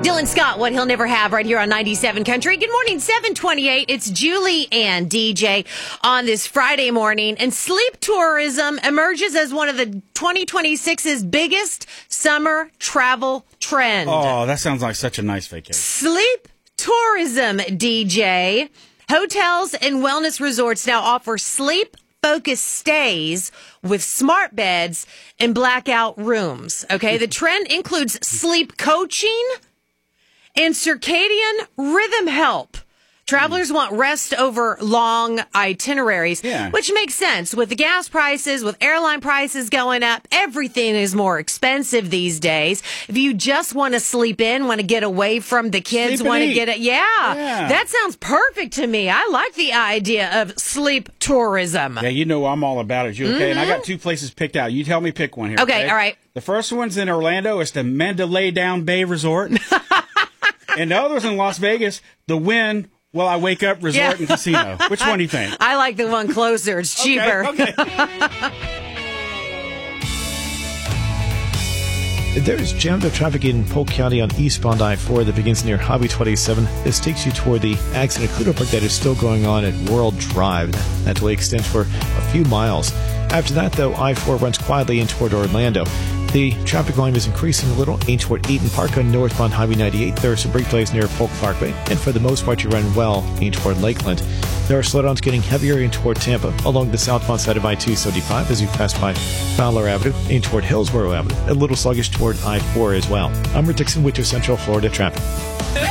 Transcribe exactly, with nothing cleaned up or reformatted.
Dylan Scott, what he'll never have, right here on ninety-seven Country. Good morning, seven twenty-eight. It's Julie and D J on this Friday morning. And sleep tourism emerges as one of the twenty twenty-six's biggest summer travel trend. Oh, that sounds like such a nice vacation. Sleep tourism, D J. Hotels and wellness resorts now offer sleep-focused stays with smart beds and blackout rooms. Okay, the trend includes sleep coaching and circadian rhythm help. Travelers want rest over long itineraries, yeah. which makes sense. With the gas prices, with airline prices going up, everything is more expensive these days. If you just want to sleep in, want to get away from the kids, want to get it, yeah, yeah, that sounds perfect to me. I like the idea of sleep tourism. Yeah, you know I'm all about it. You okay? Mm-hmm. And I got two places picked out. You tell me pick one here. Okay, okay? all right. The first one's in Orlando. It's the Mandalay Down Bay Resort. And the other's in Las Vegas, the Wynn Well, I Wake Up Resort yeah. and Casino. Which one do you think? I like the one closer. It's cheaper. Okay. okay. There is jammed up traffic in Polk County on eastbound I four that begins near Highway twenty-seven. This takes you toward the accident at Cluno Park that is still going on at World Drive. That delay extends for a few miles. After that, though, I four runs quietly in toward Orlando. The traffic volume is increasing a little in toward Eaton Park on northbound Highway ninety-eight. There are some brake delays near Polk Parkway, and for the most part, you run well in toward Lakeland. There are slowdowns getting heavier in toward Tampa along the southbound side of I two seventy-five as you pass by Fowler Avenue in toward Hillsborough Avenue. A little sluggish toward I four as well. I'm Rick Dixon with your Central Florida traffic.